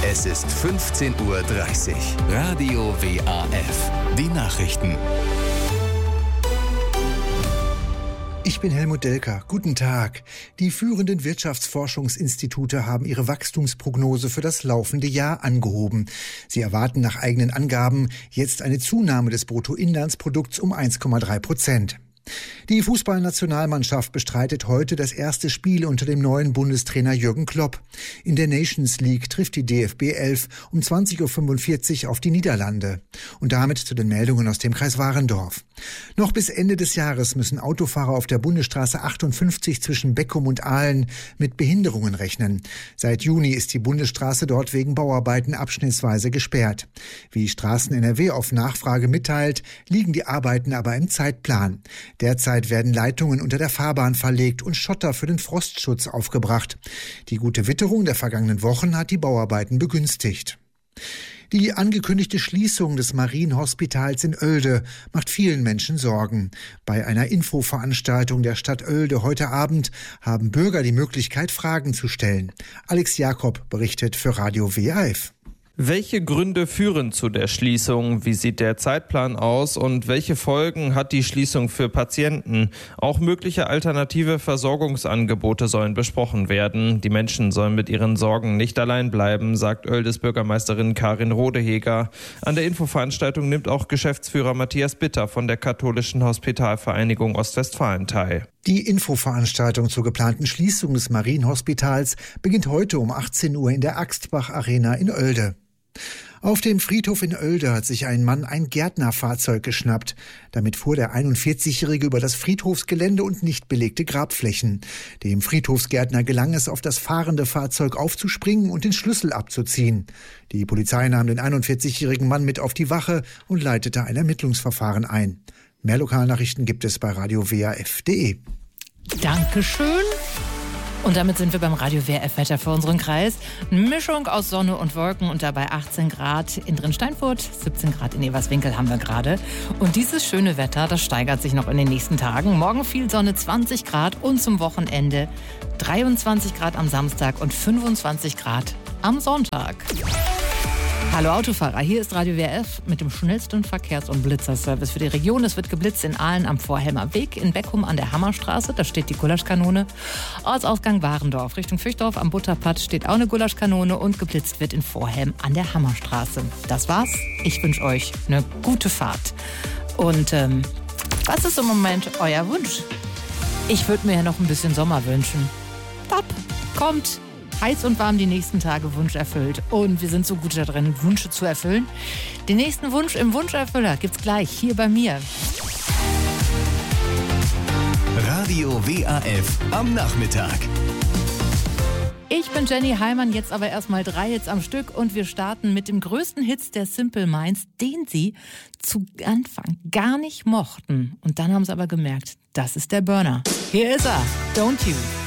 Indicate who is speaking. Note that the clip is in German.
Speaker 1: Es ist 15:30 Uhr. Radio WAF. Die Nachrichten.
Speaker 2: Ich bin Helmut Delker. Guten Tag. Die führenden Wirtschaftsforschungsinstitute haben ihre Wachstumsprognose für das laufende Jahr angehoben. Sie erwarten nach eigenen Angaben jetzt eine Zunahme des Bruttoinlandsprodukts um 1,3%. Die Fußballnationalmannschaft bestreitet heute das erste Spiel unter dem neuen Bundestrainer Jürgen Klopp. In der Nations League trifft die DFB 11 um 20:45 Uhr auf die Niederlande. Und damit zu den Meldungen aus dem Kreis Warendorf. Noch bis Ende des Jahres müssen Autofahrer auf der Bundesstraße 58 zwischen Beckum und Ahlen mit Behinderungen rechnen. Seit Juni ist die Bundesstraße dort wegen Bauarbeiten abschnittsweise gesperrt. Wie Straßen NRW auf Nachfrage mitteilt, liegen die Arbeiten aber im Zeitplan. Derzeit werden Leitungen unter der Fahrbahn verlegt und Schotter für den Frostschutz aufgebracht. Die gute Witterung der vergangenen Wochen hat die Bauarbeiten begünstigt. Die angekündigte Schließung des Marienhospitals in Oelde macht vielen Menschen Sorgen. Bei einer Infoveranstaltung der Stadt Oelde heute Abend haben Bürger die Möglichkeit, Fragen zu stellen. Alex Jakob berichtet für Radio WAF.
Speaker 3: Welche Gründe führen zu der Schließung? Wie sieht der Zeitplan aus? Und welche Folgen hat die Schließung für Patienten? Auch mögliche alternative Versorgungsangebote sollen besprochen werden. Die Menschen sollen mit ihren Sorgen nicht allein bleiben, sagt Oeldes Bürgermeisterin Karin Rodeheger. An der Infoveranstaltung nimmt auch Geschäftsführer Matthias Bitter von der Katholischen Hospitalvereinigung Ostwestfalen teil.
Speaker 2: Die Infoveranstaltung zur geplanten Schließung des Marienhospitals beginnt heute um 18 Uhr in der Axtbach Arena in Oelde. Auf dem Friedhof in Oelde hat sich ein Mann ein Gärtnerfahrzeug geschnappt. Damit fuhr der 41-Jährige über das Friedhofsgelände und nicht belegte Grabflächen. Dem Friedhofsgärtner gelang es, auf das fahrende Fahrzeug aufzuspringen und den Schlüssel abzuziehen. Die Polizei nahm den 41-jährigen Mann mit auf die Wache und leitete ein Ermittlungsverfahren ein. Mehr Lokalnachrichten gibt es bei radiowaf.de.
Speaker 4: Dankeschön. Und damit sind wir beim Radio WAF-Wetter für unseren Kreis. Eine Mischung aus Sonne und Wolken und dabei 18 Grad in Drin-Steinfurt, 17 Grad in Everswinkel haben wir gerade. Und dieses schöne Wetter, das steigert sich noch in den nächsten Tagen. Morgen viel Sonne, 20 Grad und zum Wochenende 23 Grad am Samstag und 25 Grad am Sonntag. Hallo Autofahrer, hier ist Radio WAF mit dem schnellsten Verkehrs- und Blitzerservice für die Region. Es wird geblitzt in Ahlen am Vorhelmer Weg, in Beckum an der Hammerstraße, da steht die Gulaschkanone. Ortsausgang Warendorf, Richtung Füchdorf am Butterpad steht auch eine Gulaschkanone und geblitzt wird in Vorhelm an der Hammerstraße. Das war's, ich wünsche euch eine gute Fahrt. Und was ist im Moment euer Wunsch? Ich würde mir ja noch ein bisschen Sommer wünschen. Top, kommt! Heiß und warm die nächsten Tage, Wunsch erfüllt. Und wir sind so gut da drin, Wünsche zu erfüllen. Den nächsten Wunsch im Wunscherfüller gibt's gleich hier bei mir.
Speaker 1: Radio WAF am Nachmittag.
Speaker 4: Ich bin Jenny Heimann, jetzt aber erstmal 3 Hits am Stück und wir starten mit dem größten Hit der Simple Minds, den sie zu Anfang gar nicht mochten. Und dann haben sie aber gemerkt, das ist der Burner. Hier ist er, Don't You.